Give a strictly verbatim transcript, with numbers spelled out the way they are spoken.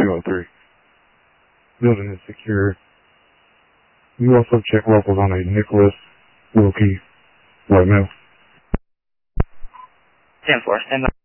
Tango three. Building is secure. You also check locals on a Nicholas Wilkie white male. ten four, stand by.